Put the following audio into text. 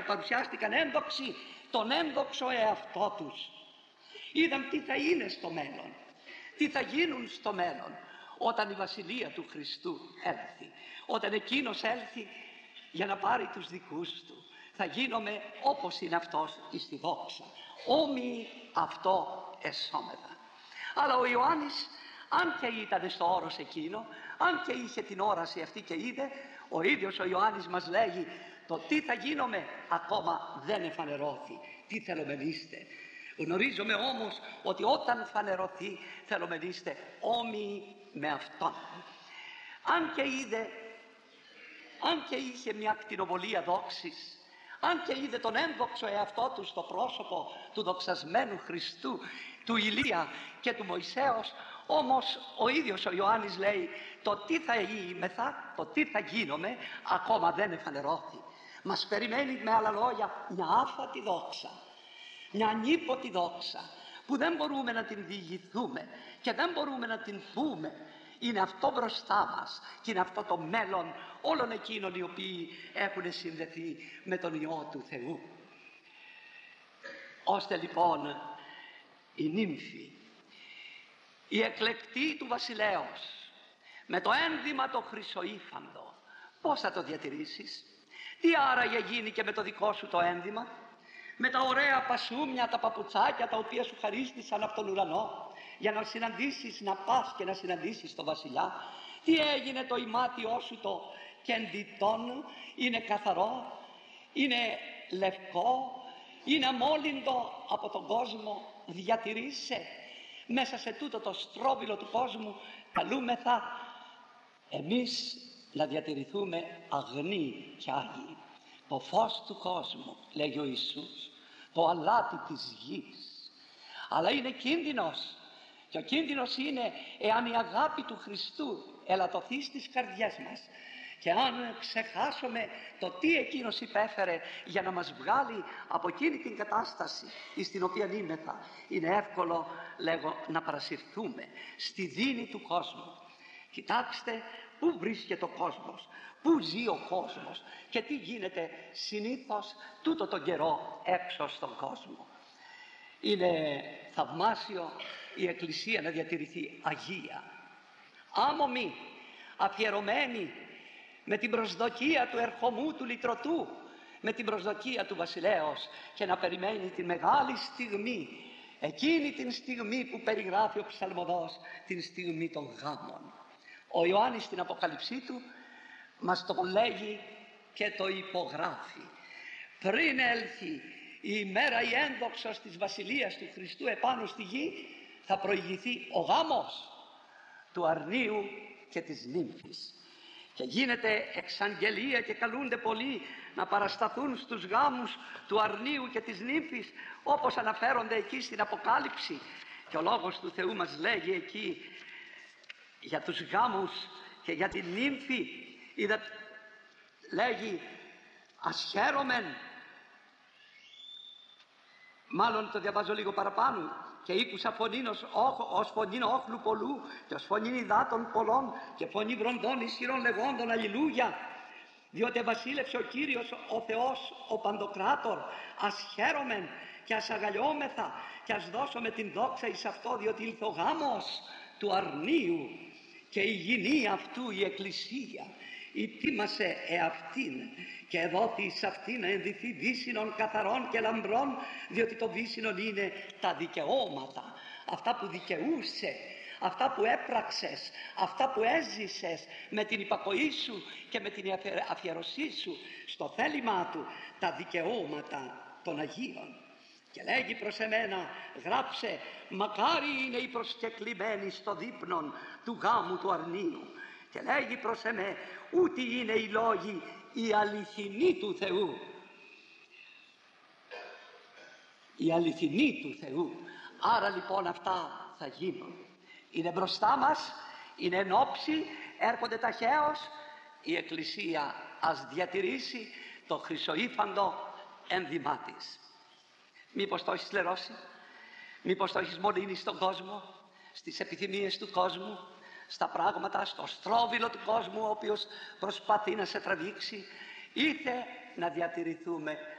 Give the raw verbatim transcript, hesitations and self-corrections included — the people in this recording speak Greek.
παρουσιάστηκαν ένδοξοι τον ένδοξο εαυτό τους. Είδαν τι θα είναι στο μέλλον, τι θα γίνουν στο μέλλον όταν η Βασιλεία του Χριστού έλθει, όταν εκείνος έλθει για να πάρει τους δικούς του. Θα γίνομαι όπως είναι αυτός εις τη δόξα, όμοιοι αυτό εσώμεθα. Αλλά ο Ιωάννης, αν και ήταν στο όρος εκείνο, αν και είχε την όραση αυτή και είδε, ο ίδιος ο Ιωάννης μας λέγει, το τι θα γίνομαι ακόμα δεν εφανερώθη. Τι θέλουμε να είστε? Γνωρίζουμε όμως ότι όταν φανερωθεί θέλουμε να είστε όμοιοι με Αυτόν. Αν και είδε, αν και είχε μια κτηνοβολία δόξης, αν και είδε τον ένδοξο εαυτό του στο πρόσωπο του δοξασμένου Χριστού, του Ηλία και του Μωυσέως, όμως ο ίδιος ο Ιωάννης λέει, το τι θα είμεθα, το τι θα γίνομαι ακόμα δεν εφανερώθη. Μας περιμένει με άλλα λόγια μια άφατη δόξα, μια ανίποτη δόξα που δεν μπορούμε να την διηγηθούμε και δεν μπορούμε να την πούμε. Είναι αυτό μπροστά μας και είναι αυτό το μέλλον όλων εκείνων οι οποίοι έχουν συνδεθεί με τον Υιό του Θεού. Ώστε λοιπόν η νύμφη, η εκλεκτή του βασιλέως, με το ένδυμα το χρυσοήφαντο, πώς θα το διατηρήσεις? Τι άραγε γίνει και με το δικό σου το ένδυμα, με τα ωραία πασούμια, τα παπουτσάκια τα οποία σου χαρίστησαν από τον ουρανό για να συναντήσεις, να πας και να συναντήσεις τον βασιλιά? Τι έγινε το ημάτιό σου το κεντητόν? Είναι καθαρό, είναι λευκό, είναι αμόλυντο από τον κόσμο? Διατηρείσαι μέσα σε τούτο το στρόβιλο του κόσμου. Καλούμεθα εμείς να διατηρηθούμε αγνοί και άγιοι. Το φως του κόσμου, λέγει ο Ιησούς, το αλάτι της γης. Αλλά είναι κίνδυνος, και ο κίνδυνος είναι εάν η αγάπη του Χριστού ελαττωθεί στις καρδιές μας και αν ξεχάσουμε το τι εκείνος υπέφερε για να μας βγάλει από εκείνη την κατάσταση στην οποία είμεθα, είναι εύκολο, λέγω, να παρασυρθούμε στη δίνη του κόσμου. Κοιτάξτε πού βρίσκεται ο κόσμος, πού ζει ο κόσμος και τι γίνεται συνήθως τούτο τον καιρό έξω στον κόσμο. Είναι θαυμάσιο η Εκκλησία να διατηρηθεί αγία, άμομη, αφιερωμένη, με την προσδοκία του ερχομού του λυτρωτού, με την προσδοκία του βασιλέως, και να περιμένει τη μεγάλη στιγμή, εκείνη την στιγμή που περιγράφει ο ψαλμοδός, την στιγμή των γάμων. Ο Ιωάννης στην Αποκάλυψή του μας το λέγει και το υπογράφει. Πριν έλθει η ημέρα η ένδοξος της Βασιλείας του Χριστού επάνω στη γη, θα προηγηθεί ο γάμος του αρνίου και της νύμφης. Και γίνεται εξαγγελία και καλούνται πολλοί να παρασταθούν στους γάμους του αρνίου και της νύμφης, όπως αναφέρονται εκεί στην Αποκάλυψη. Και ο Λόγος του Θεού μας λέγει εκεί για τους γάμους και για την νύμφη. Είδα, λέγει, ασχέρωμεν, μάλλον το διαβάζω λίγο παραπάνω, και ήκουσα φωνήν ως, ως φωνήν όχλου πολλού και ως φωνήν υδάτων πολλών και φωνή βροντών ισχυρών λεγόντων αλληλούια, διότι βασίλευσε ο Κύριος ο Θεός ο Παντοκράτορ. Ας χαίρομεν και ας αγαλιόμεθα και ας δώσουμε την δόξα εις αυτό, διότι ήλθε ο γάμος του αρνίου και η γυνή αυτού η Εκκλησία ητίμασε εαυτήν και εδόθη εις αυτήν να ενδυθεί βύσσινων καθαρών και λαμπρών, διότι το βύσσινον είναι τα δικαιώματα, αυτά που δικαιούσε, αυτά που έπραξες, αυτά που έζησες με την υπακοή σου και με την αφιερωσή σου στο θέλημά του, τα δικαιώματα των Αγίων. Και λέγει προς εμένα, γράψε, μακάρι είναι οι προσκεκλημένοι στο δείπνον του γάμου του αρνίου. Και λέγει προς εμέ, ούτε είναι οι λόγοι οι αληθινοί του Θεού. Οι αληθινοί του Θεού. Άρα λοιπόν αυτά θα γίνουν. Είναι μπροστά μας, είναι εν όψη, έρχονται ταχαίως. Η Εκκλησία ας διατηρήσει το χρυσοήφαντο ένδυμά της. Μήπως το έχεις λερώσει, μήπως το έχεις μολύνει στον κόσμο, στις επιθυμίες του κόσμου, στα πράγματα, στο στρόβιλο του κόσμου ο οποίος προσπαθεί να σε τραβήξει. Ήρθε να διατηρηθούμε